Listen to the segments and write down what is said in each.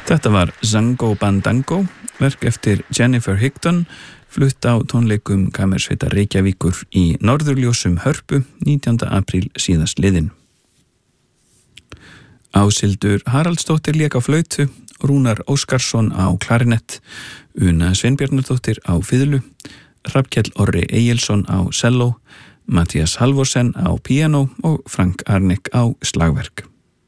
Þetta var Zango Bandango, verk eftir Jennifer Higdon, flutt á tónleikum Kammersveitar Reykjavíkur í Norðurljósum Hörpu 19. apríl síðastliðinn. Áshildur Haraldsdóttir lék á flautu, Rúnar Óskarsson á klarinett, Una Sveinbjarnardóttir á fiðlu, Hrafnkell Orri Egilsson á selló, Matthías Halvorsen á píanó og Frank Arnek á slagverk.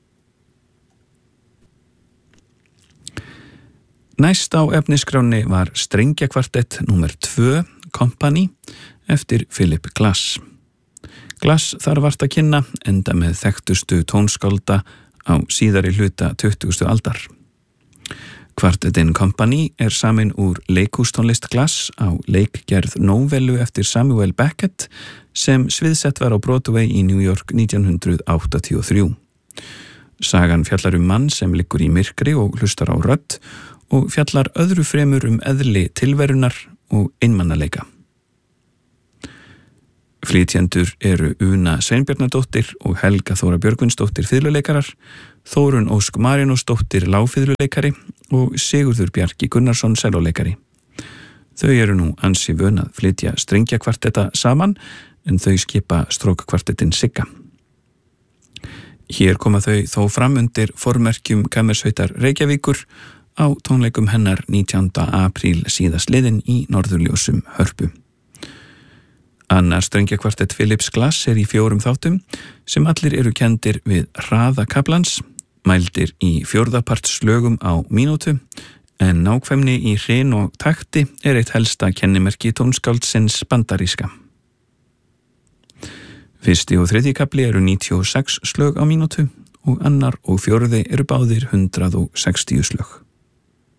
Næst á efnisskráni var strengjakvartett númer 2, Company, eftir Philip Glass. Glass þar vart að kynna, enda með þekktustu tónskálda á síðari hluta 20. aldar. Kvartettin Company er samin úr leikhústónlist Glass á leikgerð nóvellu eftir Samuel Beckett sem sviðsett var á Broadway í New York 1983. Sagan fjallar mann sem liggur í myrkri og hlustar á rödd og fjallar öðru fremur eðli tilverunar og einmannaleika. Flytjendur eru Una Sveinbjarnardóttir og Helga Þóra Björgvinsdóttir fiðluleikarar, Þórunn Ósk Marinósdóttir lágfiðluleikari og Sigurður Bjarki Gunnarsson sellóleikari. Þau eru nú ansi vön að flytja strengjakvartetta saman en þau skipa strókkvartettin Sigga. Hér koma þau þó fram undir formerkjum Kammersveitar Reykjavíkur á tónleikum hennar 19. apríl síðastliðinn í Norðurljósum Hörpu. Annar strengjakvartett Philips Glass er í 4 þáttum sem allir eru kendir við hraða kaflans, mældir í 4. parts slögum á mínútu, en nákvæmni í hrin og takti er eitt helsta kennimerki tónskáldsins bandaríska. 1. og 3. kafli eru 96 slög á mínútu og annar og 4. eru báðir 160 slög.